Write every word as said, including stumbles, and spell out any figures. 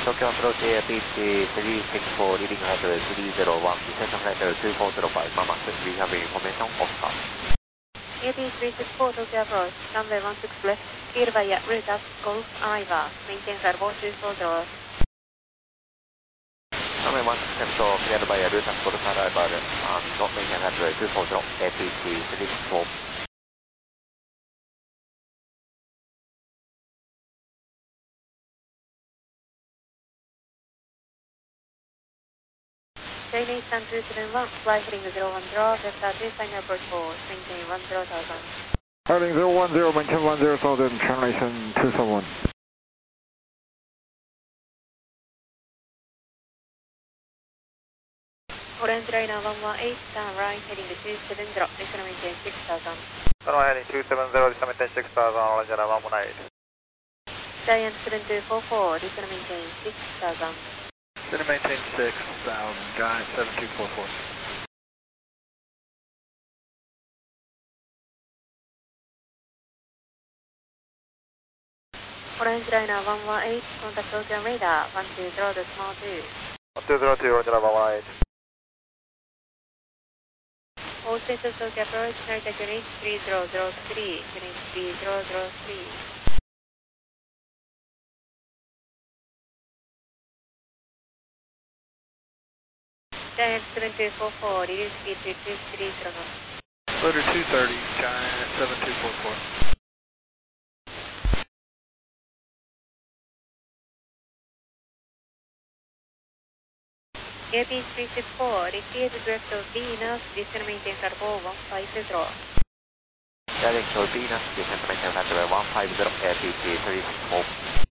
Tokyo approach Air P C three six four, leading runway three zero one, descent flight level two four zero five, Mamas, we have information, Oscar. A P three six four, Tokyo approach, runway one six left, cleared by route at Golf Arriva, maintain airborne two four zero. Runway one six left, cleared by route at Golf Arriva, and not maintain runway two four zero, A P C three six four. Chinese Sun two seven one, fly heading zero one zero, Delta two, final approach four, maintain one zero thousand. Heading zero one zero, maintain one zero thousand, Chinese Sun two seven one. Orange Liner one one eight, turn right, heading two seven zero, descent maintain six thousand. Turn right, heading two seven zero, descent maintain six thousand, Orange Liner one one eight. Giant seven two four four, descent maintain six thousand. Descent maintain six thousand, Giant seven two four four. Orange Liner one one eight, contact Tokyo radar one two zero decimal two. one two zero two, Orange Liner one one eight. All stations Tokyo approach, Narita unit three zero zero three, unit three zero zero three. Giant seven two four four, reduce speed to two three zero knots. Loader two thirty, Giant seven two four four. A P three six four, received direct of Venus, descent maintain cargo one five zero. Direct of Venus, descent maintain runway one five zero, A P C three six four.